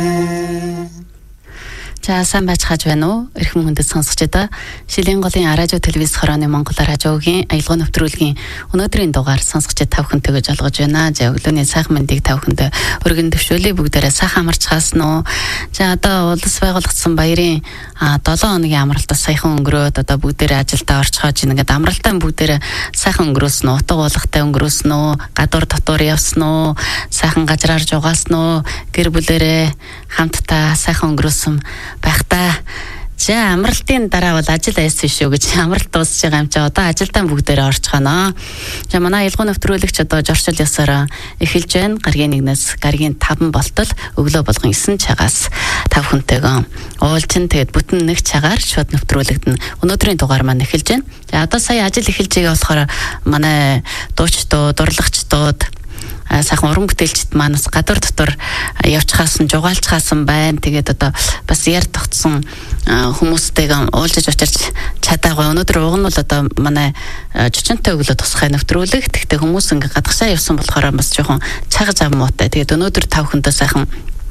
За сайн байцгааж байна уу? Эрхэм хүндэт сонсогчдоо Шилийн голын радио телевиз хорооны Монгол радиогийн аялал нэвтрүүлгийн өнөөдрийн дугаар сонсогчид тав хүнтэй гэж олгож байна. За өглөөний сайхан мэндийг тав хүндээ өргөн төвшүүлээ. Бүгдээрээ сайхан амарч хаасан уу? За одоо улс байгуулагдсан баярын 7 хоногийн амралтаас саяхан өнгөрөөд одоо бүгдээрээ ажилдаа орцгоож ингээд амралтаа бүгдээрээ сайхан өнгөрөөсөн үү? Утга уулгатай өнгөрөөсөн үү? Гадуур дотор явсан уу? Сайхан газраар жугаасан уу? Гэр бүлэрээ хамтдаа сайхан өнгөрөөсөн байхдаа за амралтын дараа бол ажил айсан шүү гэж амралт дуусж байгаа юм чи одоо ажилдаа бүгдээрээ орж гана. За манай аялал нэвтрүүлэгч одоо жорчил ёсоор эхэлж байна. Гаргийн 1-ээс гаргийн 5 болтол өглөө болгон 9 цагаас 5 хүнтэйгөө уулзсан. Тэгээд бүтэн нэг цагаар шууд нэвтрүүлэгдэн өнөөдрийн дугаар маань эхэлж байна. За одоо сая ажил эхэлж байгаа болохоор манай дуучдууд, урлагчдууд сайхан уран бүтээлчд маань бас гадуур дотор явчихсан, жугаалчихсан байна. Тэгээд одоо бас яар тогтсон хүмүүстэйгээ уулзаж очирч чадаагүй. Өнөөдөр уг нь бол одоо манай чичэнтэй өглөө тусгай нэвтрүүлэг. Тэгтээ хүмүүс ингээ гадагшаа явсан болохоор бас жоохон чаг зам муутай. Тэгээд өнөөдөр тав хүндээ сайхан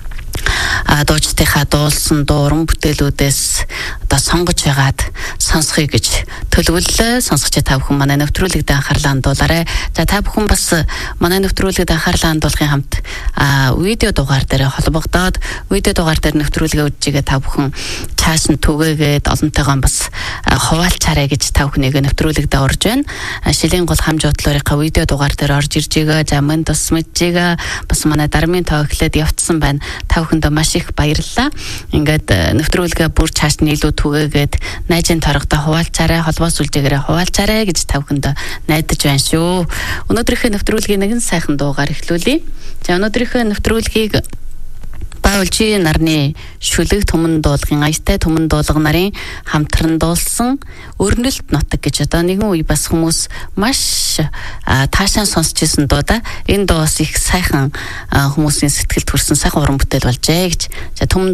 дуучдынхаа дуулсан дуу уран бүтээлүүдээс одоо сонгож ягаад сонсхийг гэж төлөвлөлөө. Сонсогч та бүхэн манай нэвтрүүлэгт анхаарлаа хандуулаарай. За та бүхэн бас манай нэвтрүүлэгт анхаарлаа хандуулахын хамт видео дугаар дээр холбогдоод видео дугаар дээр нэвтрүүлгээ үзчихээ та бүхэн цааш нь түгээгээд олонтойгоо бас хуваалцаарай гэж та бүхнийг нэвтрүүлэгт орж байна. Шилийн гол хам жуудлаарынхаа видео дугаар дээр орж ирж байгаа. За мөн тус мэджээгээ бас манай дармын тоо эхлээд явцсан байна. Та бүхэндээ маш их баярлалаа. Ингээд нэвтрүүлгээ бүр цааш нь илүү түгээгээд найзын торгодоо хуваалцаарай, холбоос үлдээгээрээ хуваалцаарай гэж та бүхэндээ найдаж байна шүү. Өнөөдрийнхөө нэвтрүүлгийн нэгэн сайхан дуугаар эхлүүлье. За өнөөдрийнхөө нэвтрүүлгийг Баулжи нарны шүлэг түмэн дуулгын аятай түмэн дуулга нарын хамтран дуулсан өрнөлт нутаг гэж одоо нэгэн үе бас хүмүүс маш таашаан сонсч ирсэн дуу да. Энэ дуу бас их сайхан хүмүүсийн сэтгэлд хүрсэн сайхан уран бүтээл болжээ гэж. За түмэн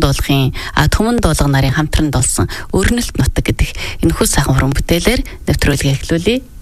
дуулга нарын хамтран дуулсан өрнөлт нутаг гэдэг энэхүү сайхан уран бүтээлээр нэвтрүүлгээ эхлүүлье.